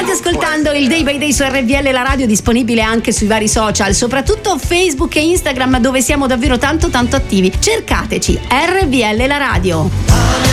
State ascoltando il Day by Day su RVL, la radio, disponibile anche sui vari social, soprattutto Facebook e Instagram, dove siamo davvero tanto attivi. Cercateci, RVL la radio.